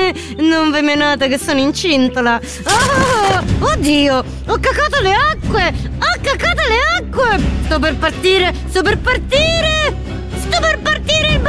bene? Non vi menate che sono incintola. Oh, oddio, ho cacato le acque! Ho cacato le acque! Sto per partire! Sto per partire! Sto per partire!